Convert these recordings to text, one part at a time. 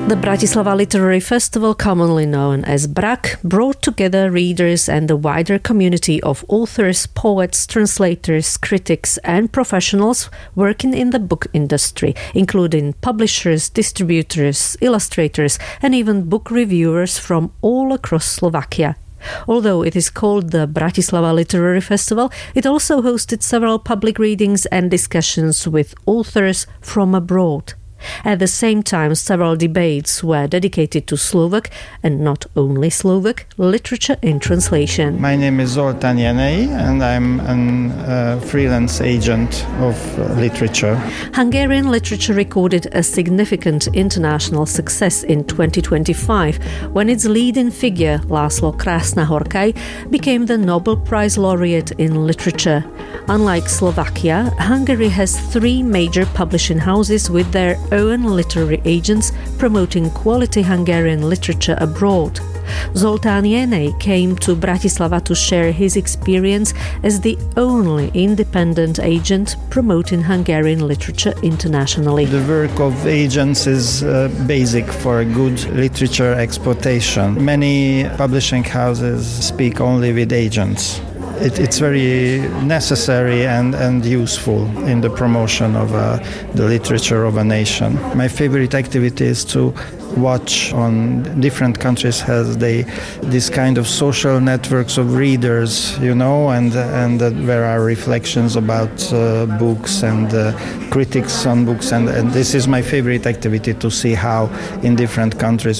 The Bratislava Literary Festival, commonly known as BRAK, brought together readers and the wider community of authors, poets, translators, critics and professionals working in the book industry, including publishers, distributors, illustrators and even book reviewers from all across Slovakia. Although it is called the Bratislava Literary Festival, it also hosted several public readings and discussions with authors from abroad. At the same time, several debates were dedicated to Slovak, and not only Slovak, literature in translation. My name is Zoltán Jenei, and I'm a freelance agent of literature. Hungarian literature recorded a significant international success in 2025 when its leading figure, László Krásna-Horkai, became the Nobel Prize laureate in literature. Unlike Slovakia, Hungary has three major publishing houses with their own literary agents promoting quality Hungarian literature abroad. Zoltán Jenei came to Bratislava to share his experience as the only independent agent promoting Hungarian literature internationally. The work of agents is basic for good literature exportation. Many publishing houses speak only with agents. It's very necessary and useful in the promotion of the literature of a nation. My favorite activity is to watch on different countries has this kind of social networks of readers, and there are reflections about books and critics on books, and this is my favorite activity, to see how in different countries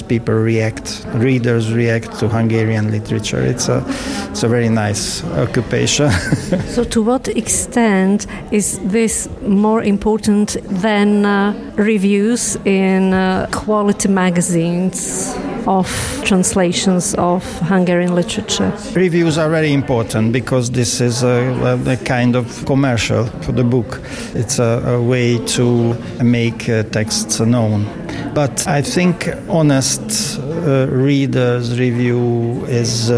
readers react to Hungarian literature. It's a very nice occupation. So to what extent is this more important than reviews in quality magazines of translations of Hungarian literature? Reviews are very important because this is a kind of commercial for the book. It's a way to make texts known. But I think honest readers' review is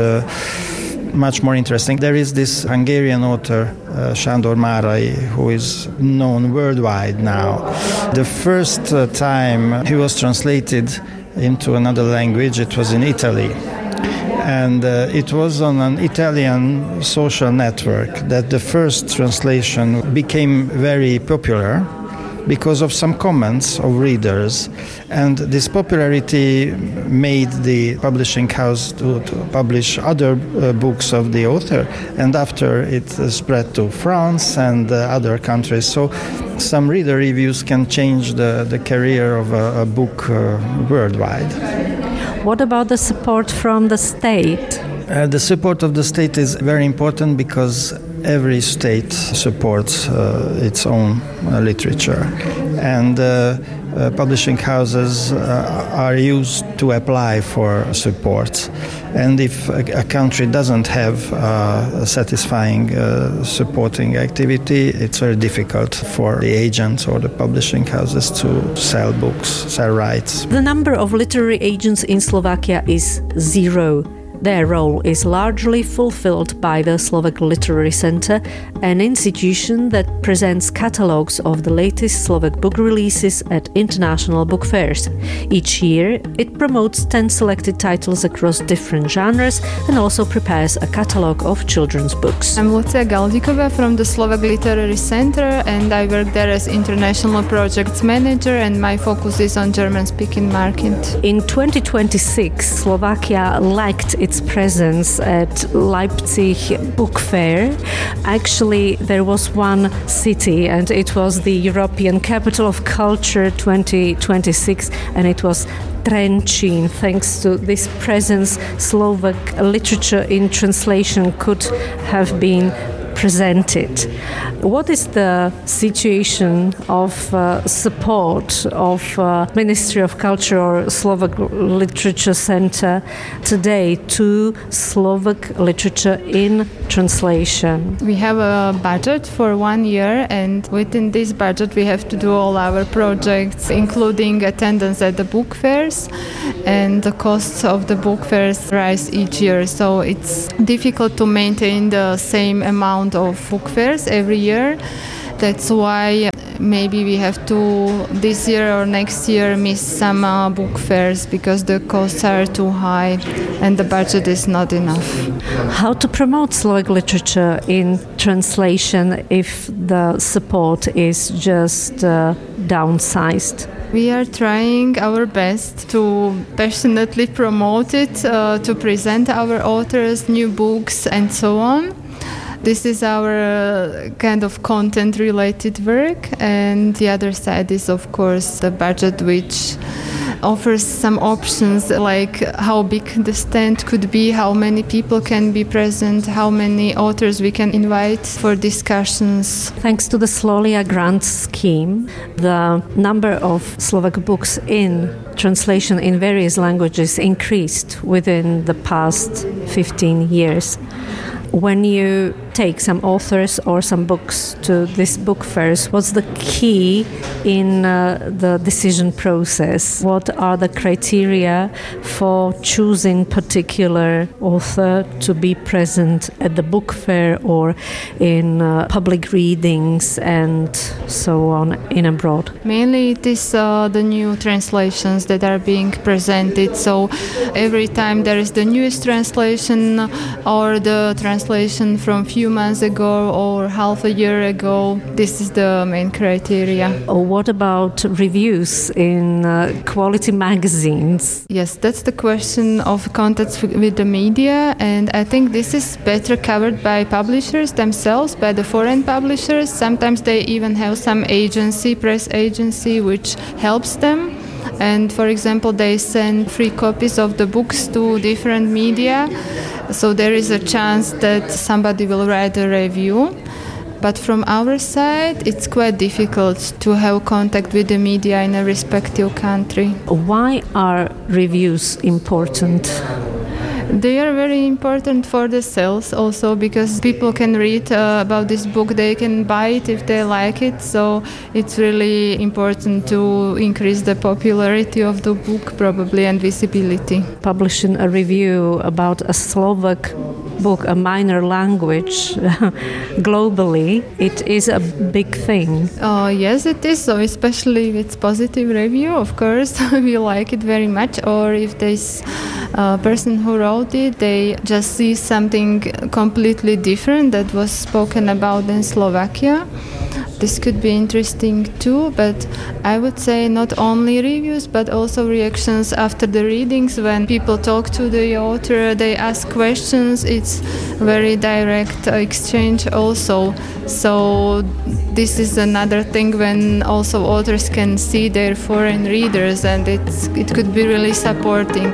much more interesting. There is this Hungarian author, Sándor Márai, who is known worldwide now. The first time he was translated into another language, it was in Italy. And it was on an Italian social network that the first translation became very popular because of some comments of readers. And this popularity made the publishing house to publish other books of the author. And after it spread to France and other countries. So some reader reviews can change the career of a book worldwide. What about the support from the state? The support of the state is very important because every state supports its own literature, and publishing houses are used to apply for support. And if a country doesn't have a satisfying supporting activity, it's very difficult for the agents or the publishing houses to sell books, sell rights. The number of literary agents in Slovakia is 0. Their role is largely fulfilled by the Slovak Literary Center, an institution that presents catalogues of the latest Slovak book releases at international book fairs. Each year, it promotes 10 selected titles across different genres and also prepares a catalogue of children's books. I'm Lucia Galdikova from the Slovak Literary Center, and I work there as International Projects Manager, and my focus is on German-speaking market. In 2026, Slovakia lacked its presence at Leipzig Book Fair. Actually, there was one city, and it was the European Capital of Culture 2026, and it was Trenčín. Thanks to this presence, Slovak literature in translation could have been presented. What is the situation of support of Ministry of Culture or Slovak Literature Center today to Slovak literature in translation? We have a budget for 1 year, and within this budget we have to do all our projects, including attendance at the book fairs, and the costs of the book fairs rise each year, so it's difficult to maintain the same amount of book fairs every year. That's why maybe we have to this year or next year miss some book fairs because the costs are too high and the budget is not enough. How to promote Slovak literature in translation if the support is just downsized? We are trying our best to passionately promote it, to present our authors, new books and so on. This is our kind of content-related work, and the other side is, of course, the budget, which offers some options like how big the stand could be, how many people can be present, how many authors we can invite for discussions. Thanks to the Slolia grant scheme, the number of Slovak books in translation in various languages increased within the past 15 years. When you take some authors or some books to this book fairs, what's the key in the decision process? What are the criteria for choosing particular author to be present at the book fair or in public readings and so on in abroad? Mainly it is the new translations that are being presented. So every time there is the newest translation or the translation from a few months ago or half a year ago, this is the main criteria. What about reviews in quality magazines? Yes, that's the question of contacts with the media, and I think this is better covered by publishers themselves, by the foreign publishers. Sometimes they even have some agency, press agency, which helps them. And for example, they send free copies of the books to different media, so there is a chance that somebody will write a review. But from our side, it's quite difficult to have contact with the media in a respective country. Why are reviews important? They are very important for the sales also, because people can read about this book, they can buy it if they like it, so it's really important to increase the popularity of the book probably and visibility. Publishing a review about a Slovak book, a minor language, globally, it is a big thing. Yes, it is. So especially if it's positive review, of course, we like it very much. Or if this person who wrote it, they just see something completely different that was spoken about in Slovakia. This could be interesting too, but I would say not only reviews, but also reactions after the readings. When people talk to the author, they ask questions. It's very direct exchange also. So this is another thing when also authors can see their foreign readers, and it could be really supporting.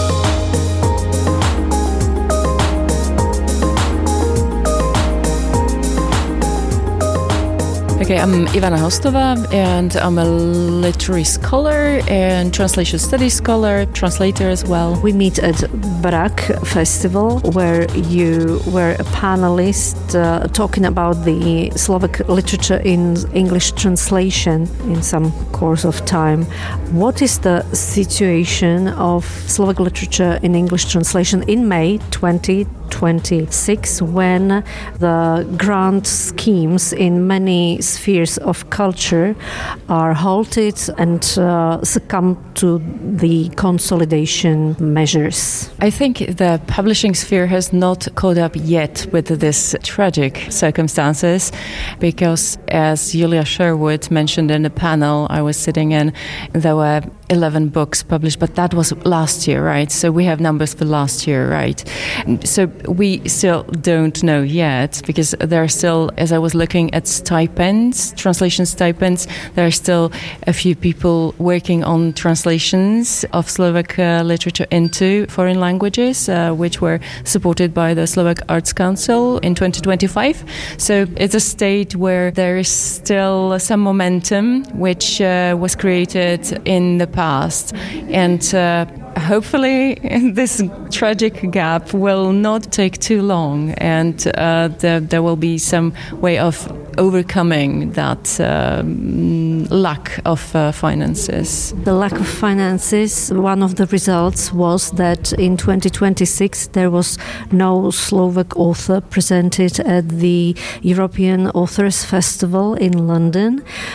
Okay, I'm Ivana Hostova, and I'm a literary scholar and translation studies scholar, translator as well. We meet at Barak Festival, where you were a panelist talking about the Slovak literature in English translation in some course of time. What is the situation of Slovak literature in English translation in May 2026, when the grant schemes in many spheres of culture are halted and succumb to the consolidation measures? I think the publishing sphere has not caught up yet with this tragic circumstances, because as Julia Sherwood mentioned in the panel I was sitting in, there were 11 books published, but that was last year, right? So we have numbers for last year, right? So we still don't know yet, because there are still, as I was looking at stipends, translation stipends, there are still a few people working on translations of Slovak literature into foreign languages, which were supported by the Slovak Arts Council in 2025. So it's a state where there is still some momentum, which was created in the past, and hopefully this tragic gap will not take too long, and there will be some way of overcoming that lack of finances? The lack of finances, one of the results was that in 2026 there was no Slovak author presented at the European Authors Festival in London.